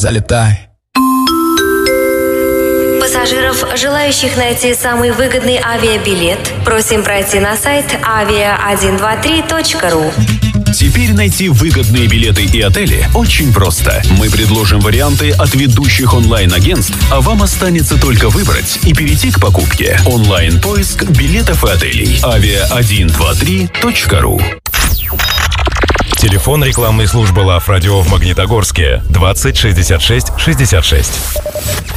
залетай. Пассажиров, желающих найти самый выгодный авиабилет, просим пройти на сайт avia123.ru. Теперь найти выгодные билеты и отели очень просто. Мы предложим варианты от ведущих онлайн-агентств, а вам останется только выбрать и перейти к покупке. Онлайн-поиск билетов и отелей. avia123.ru. Телефон рекламной службы Лав Радио в Магнитогорске 20 66 66.